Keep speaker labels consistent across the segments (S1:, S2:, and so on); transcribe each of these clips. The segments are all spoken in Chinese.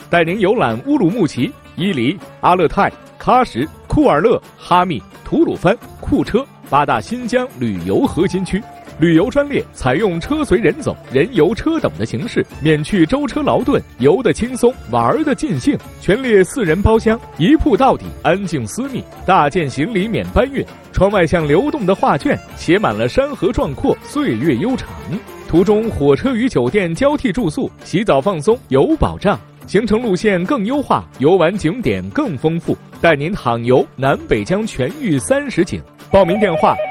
S1: 带您游览乌鲁木齐、伊犁、阿勒泰、喀什、库尔勒、哈密、吐鲁番、库车8大新疆旅游核心区。旅游专列采用车随人走、人游车等的形式，免去舟车劳顿，游得轻松，玩得尽兴。全列4人包厢，一铺到底，安静私密，大件行李免搬运。窗外像流动的画卷，写满了山河壮阔，岁月悠长。途中火车与酒店交替住宿，洗澡放松有保障。行程路线更优化，游玩景点更丰富，带您淌游南北疆全域30景。报名电话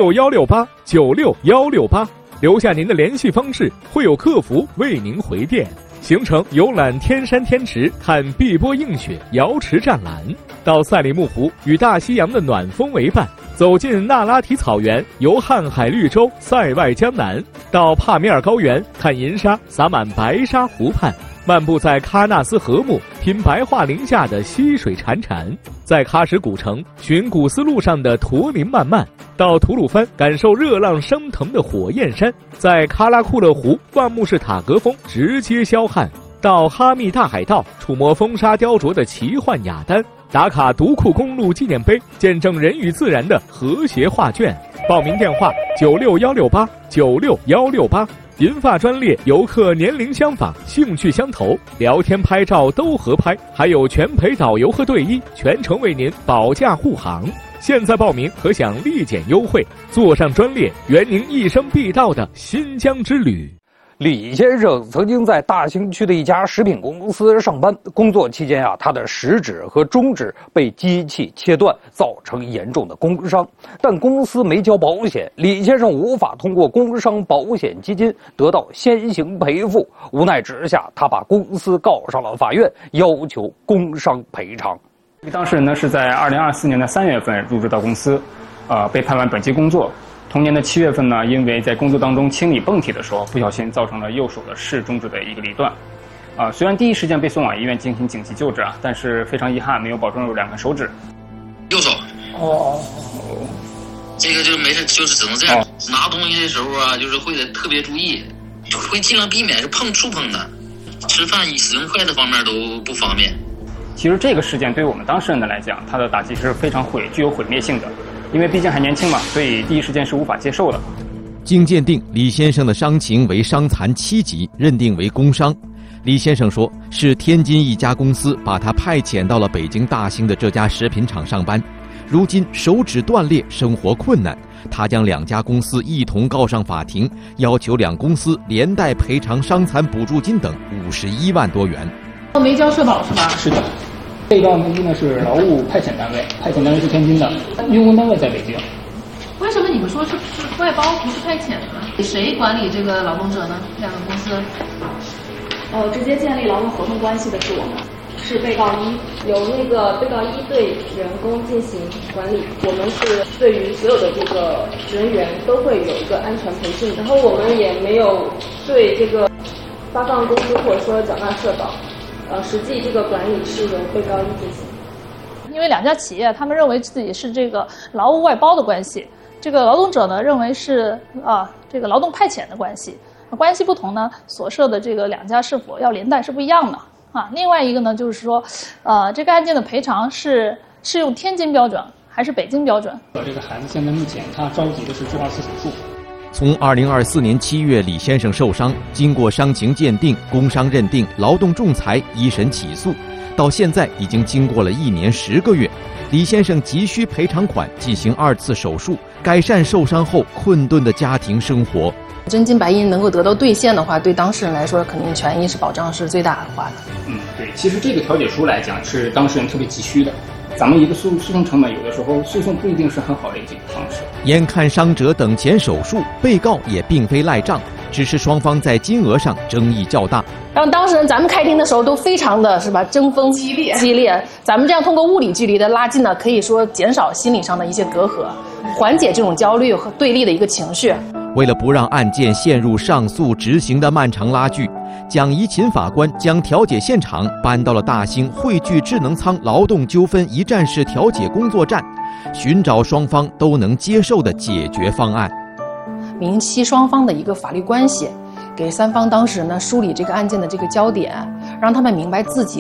S1: 96168，96168，留下您的联系方式，会有客服为您回电。行程游览天山天池，看碧波映雪，瑶池湛蓝；到赛里木湖，与大西洋的暖风为伴；走进那拉提草原，游瀚海绿洲，塞外江南；到帕米尔高原，看银沙洒满白沙湖畔。漫步在喀纳斯河木，品白桦林下的溪水潺潺；在喀什古城寻古丝路上的驼铃漫漫；到吐鲁番感受热浪升腾的火焰山；在喀拉库勒湖万木式塔格峰直接霄汉；到哈密大海盗触摸风沙雕琢的奇幻雅丹；打卡独库公路纪念碑，见证人与自然的和谐画卷。报名电话96168，96168。银发专列，游客年龄相仿，兴趣相投，聊天拍照都合拍，还有全陪导游和队医，全程为您保驾护航。现在报名可享立减优惠，坐上专列，圆您一生必到的新疆之旅。
S2: 李先生曾经在大兴区的一家食品公司上班，工作期间他的食指和中指被机器切断，造成严重的工伤。但公司没交保险，李先生无法通过工伤保险基金得到先行赔付。无奈之下，他把公司告上了法院，要求工伤赔偿。
S3: 当事人呢是在2024年的3月份入职到公司，被判完本期工作。同年的7月份呢，因为在工作当中清理泵体的时候，不小心造成了右手的视中指的一个离断。虽然第一时间被送往医院进行紧急救治但是非常遗憾，没有保证有2根手指。
S4: 右手。这个就没事，就是只能这样。拿东西的时候就是会得特别注意，会尽量避免是触碰的。吃饭使用筷子方面都不方便。
S3: 其实这个事件对我们当事人的来讲，它的打击是非常具有毁灭性的。因为毕竟还年轻嘛，所以第一时间是无法接受的。
S5: 经鉴定，李先生的伤情为伤残7级，认定为工伤。李先生说，是天津一家公司把他派遣到了北京大兴的这家食品厂上班，如今手指断裂，生活困难，他将2家公司一同告上法庭，要求2公司连带赔偿伤残补助金等51万多元。
S6: 没交社保是吧？
S3: 是的。被告公司呢是劳务派遣单位，派遣单位是天津的，用工单位在北京。
S6: 为什么你们说是外包不是派遣的呢？谁管理这个劳动者呢？2个公司？
S7: 直接建立劳动合同关系的是我们，是被告1，由那个被告1对员工进行管理。我们是对于所有的这个人员都会有一个安全培训，然后我们也没有对这个发放工资或者说缴纳社保。实际这个管理是由被告1进行。
S6: 因为2家企业他们认为自己是这个劳务外包的关系，这个劳动者呢认为是这个劳动派遣的关系。关系不同呢，所涉的这个2家是否要连带是不一样的另外一个呢就是说，这个案件的赔偿是用天津标准还是北京标准？
S3: 这个孩子现在目前他着急的是做2次手术。
S5: 从2024年7月李先生受伤，经过伤情鉴定、工伤认定、劳动仲裁、一审起诉，到现在已经经过了1年10个月，李先生急需赔偿款进行2次手术，改善受伤后困顿的家庭生活。
S8: 真金白银能够得到兑现的话，对当事人来说肯定权益是保障是最大化的。
S3: 对，其实这个调解书来讲是当事人特别急需的。咱们一个诉讼成本，有的时候诉讼不一定是很好的一个方式。
S5: 眼看伤者等钱手术，被告也并非赖账，只是双方在金额上争议较大。
S8: 让当事人咱们开庭的时候都非常的争锋激烈。咱们这样通过物理距离的拉近呢，可以说减少心理上的一些隔阂，缓解这种焦虑和对立的一个情绪。
S5: 为了不让案件陷入上诉执行的漫长拉锯，蒋怡琴法官将调解现场搬到了大兴汇聚智能仓劳动纠纷一站式调解工作站，寻找双方都能接受的解决方案，
S8: 明晰双方的一个法律关系，给3方当事人呢梳理这个案件的这个焦点，让他们明白自己